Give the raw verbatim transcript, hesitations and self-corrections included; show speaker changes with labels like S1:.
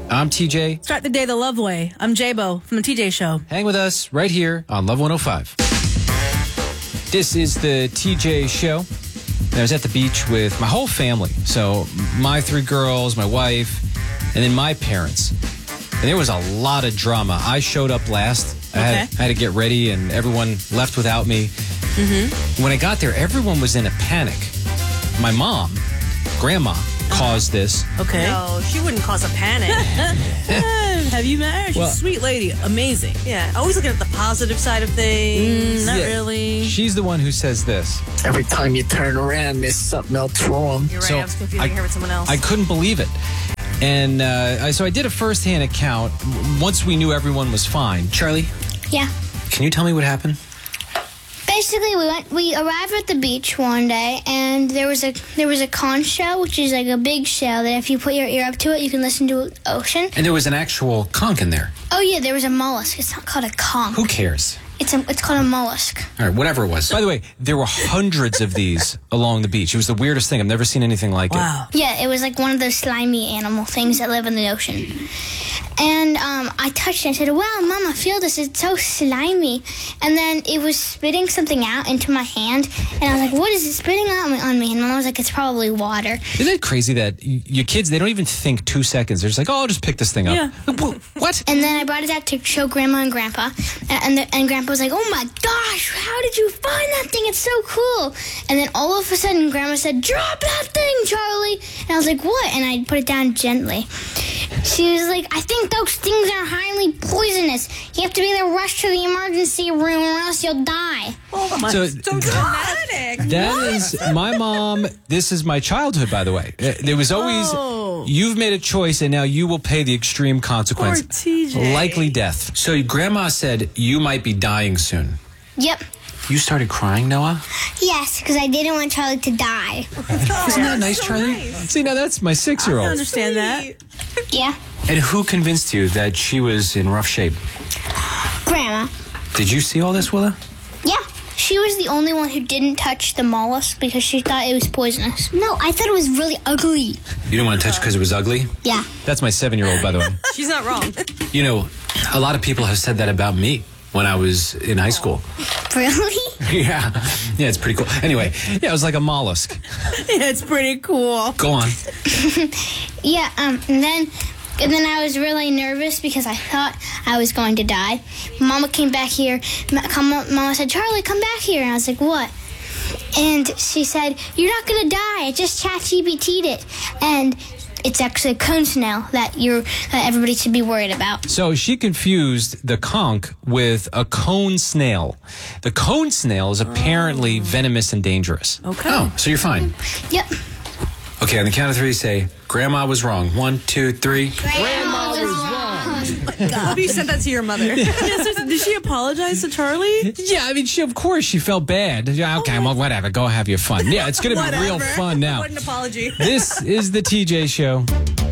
S1: I'm T J.
S2: Start the day the love way. I'm J-Bo from the T J Show.
S1: Hang with us right here on Love one oh five. This is the T J Show. And I was at the beach with my whole family. So my three girls, my wife, and then my parents. And there was a lot of drama. I showed up last. I,
S2: Okay.
S1: had, I had to get ready, and everyone left without me. Mm-hmm. When I got there, everyone was in a panic. My mom, Grandma, caused this.
S2: Okay.
S3: No, she wouldn't cause a panic.
S2: Have you met her? She's
S1: Well-
S2: a sweet lady. Amazing.
S3: Yeah, always looking at the positive side of things.
S2: Mm, not
S1: Yeah.
S2: really.
S1: She's the one who says this.
S4: Every time you turn around, there's something else wrong.
S3: You're right,
S1: So,
S3: I was confusing
S1: I-
S3: her with someone else.
S1: I couldn't believe it. And uh, I- so I did a first-hand account once we knew everyone was fine. Charlie,
S5: Yeah.
S1: can you tell me what happened?
S5: Basically, we went. We arrived at the beach one day, and there was a there was a conch shell, which is like a big shell that if you put your ear up to it, you can listen to the ocean.
S1: And there was an actual conch in there.
S5: Oh yeah, there was a mollusk. It's not called a conch.
S1: Who cares?
S5: It's a it's called a mollusk.
S1: All right, whatever it was. By the way, there were hundreds of these along the beach. It was the weirdest thing. I've never seen anything like
S2: Wow.
S5: Yeah, it was like one of those slimy animal things that live in the ocean. And um, I touched it and said, "Wow, Mom, I feel this. It's so slimy." And then it was spitting something out into my hand, and I was like, "What is it spitting out on me?" And Mom was like, "It's probably water."
S1: it. Isn't it crazy that y- your kids, they don't even think two seconds. They're just like, oh, I'll just pick this thing up.
S2: Yeah.
S1: Like, wh- What?
S5: And then I brought it out to show Grandma and Grandpa, and and, the, and Grandpa was like, "Oh my gosh, how did you find that thing? It's so cool!" And then all of a sudden, Grandma said, "Drop that thing, Charlie!" And I was like, "What?" And I put it down gently. She was like, "I think those things are highly poisonous. You have to be there rushed to the emergency room, or else you'll die."
S2: Oh, my.
S1: So
S3: so dramatic.
S1: that is my mom. This is my childhood, by the way. Uh, There was always,
S2: Oh.
S1: you've made a choice, and now you will pay the extreme consequence.
S2: Poor T J.
S1: Likely death. So Grandma said you might be dying soon.
S5: Yep.
S1: You started crying, Noah?
S5: Yes, because I didn't want Charlie to die.
S1: Isn't that nice, Charlie? See, now that's my
S2: I
S1: six-year-old.
S2: understand that.
S5: Yeah.
S1: And who convinced you that she was in rough shape?
S5: Grandma.
S1: Did you see all this, Willa?
S5: Yeah. She was the only one who didn't touch the mollusk because she thought it was poisonous. No, I thought it was really ugly.
S1: You didn't want to touch because it was ugly?
S5: Yeah.
S1: That's my seven-year-old, by the way.
S3: She's not wrong.
S1: You know, a lot of people have said that about me when I was in high school.
S5: Really?
S1: Yeah. Yeah, it's pretty cool. Anyway, yeah, it was like a mollusk.
S2: Yeah, it's pretty cool.
S1: Go on.
S5: Yeah, um, and then and then I was really nervous because I thought I was going to die. Mama came back here. Ma- come- Mama said, "Charlie, come back here." And I was like, "What?" And she said, "You're not going to die. I just chat G P T'd it." And it's actually a cone snail that you're that everybody should be worried about.
S1: So she confused the conch with a cone snail. The cone snail is apparently venomous and dangerous.
S2: Okay.
S1: Oh, so you're fine.
S5: Yep.
S1: Okay, on the count of three, say, Grandma was wrong. One, two, three.
S5: Grandma was wrong.
S3: I hope you sent that to your mother.
S2: Yes, yes, did she apologize to Charlie?
S1: Yeah, I mean, she of course she felt bad. Yeah, okay, well, whatever. Go have your fun. Yeah, it's going to be real
S3: Whatever.
S1: fun now.
S3: What an apology.
S1: This is the T J Show.